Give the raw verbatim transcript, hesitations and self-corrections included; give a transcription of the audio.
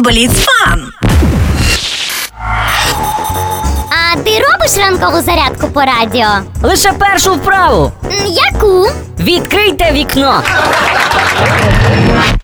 Бліц-фан! А ти робиш ранкову зарядку по радіо? Лише першу вправу. М, Яку? Відкрийте вікно.